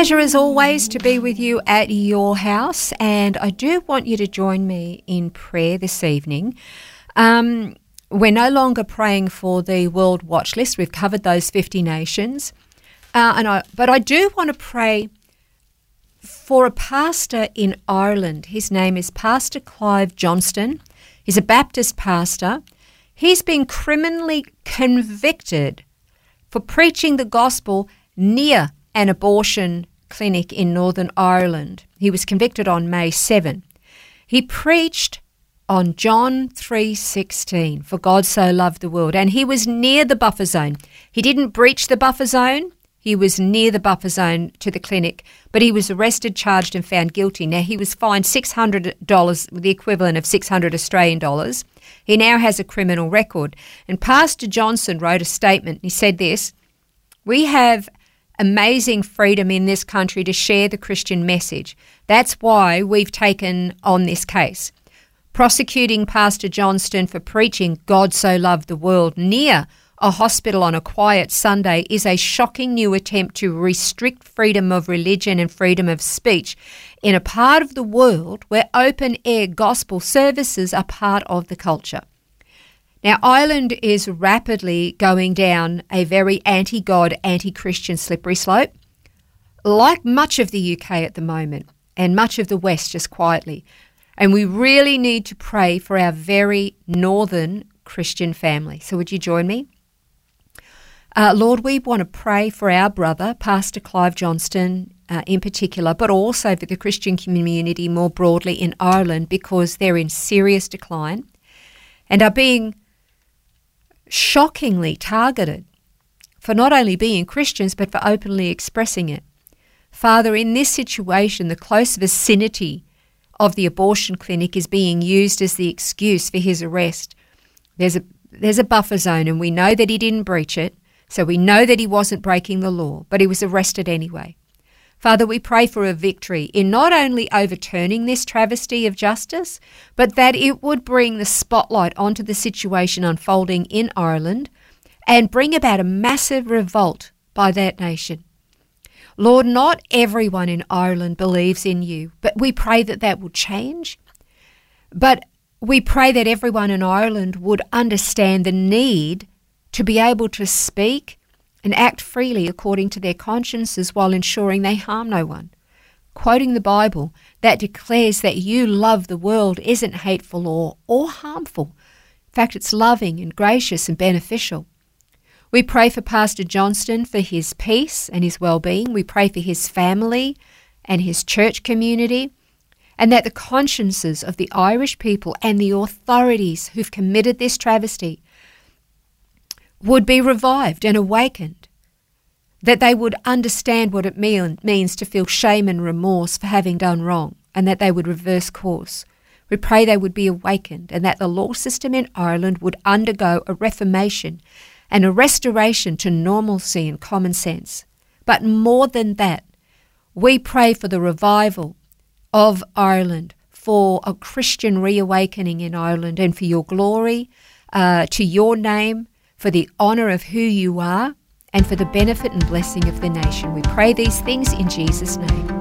pleasure as always to be with you at your house, and I do want you to join me in prayer this evening. We're no longer praying for the World Watch List. We've covered those 50 nations. But I do want to pray for a pastor in Ireland. His name is Pastor Clive Johnston. He's a Baptist pastor. He's been criminally convicted for preaching the gospel near an abortion clinic in Northern Ireland. He was convicted on May 7. He preached on John 3:16, for God so loved the world, and he was near the buffer zone. He didn't breach the buffer zone. He was near the buffer zone to the clinic, but he was arrested, charged and found guilty. Now, he was fined $600, the equivalent of 600 Australian dollars. He now has a criminal record. And Pastor Johnson wrote a statement. He said this: "We have amazing freedom in this country to share the Christian message. That's why we've taken on this case. Prosecuting Pastor Johnston for preaching God so loved the world near a hospital on a quiet Sunday is a shocking new attempt to restrict freedom of religion and freedom of speech in a part of the world where open-air gospel services are part of the culture." Now, Ireland is rapidly going down a very anti-God, anti-Christian slippery slope, like much of the UK at the moment, and much of the West just quietly. And we really need to pray for our very northern Christian family. So would you join me? Lord, we want to pray for our brother, Pastor Clive Johnston in particular, but also for the Christian community more broadly in Ireland, because they're in serious decline and are being shockingly targeted for not only being Christians but for openly expressing it. Father, in this situation, the close vicinity of the abortion clinic is being used as the excuse for his arrest. There's a buffer zone, and we know that he didn't breach it, so we know that he wasn't breaking the law, but he was arrested anyway. Father, we pray for a victory in not only overturning this travesty of justice, but that it would bring the spotlight onto the situation unfolding in Ireland and bring about a massive revolt by that nation. Lord, not everyone in Ireland believes in you, but we pray that that will change. But we pray that everyone in Ireland would understand the need to be able to speak and act freely according to their consciences while ensuring they harm no one. Quoting the Bible that declares that you love the world isn't hateful or harmful. In fact, it's loving and gracious and beneficial. We pray for Pastor Johnston for his peace and his well-being. We pray for his family and his church community, and that the consciences of the Irish people and the authorities who've committed this travesty would be revived and awakened, that they would understand what it means to feel shame and remorse for having done wrong, and that they would reverse course. We pray they would be awakened, and that the law system in Ireland would undergo a reformation and a restoration to normalcy and common sense. But more than that, we pray for the revival of Ireland, for a Christian reawakening in Ireland, and for your glory, to your name, for the honour of who you are, and for the benefit and blessing of the nation. We pray these things in Jesus' name.